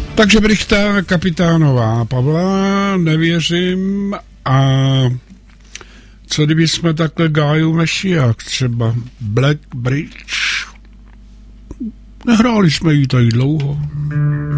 Takže Brichta Kapitánová Pavla, nevěřím. A co kdyby jsme takhle Gáju Mešiak, třeba Black Bridge? Nehráli jsme ji tady dlouho.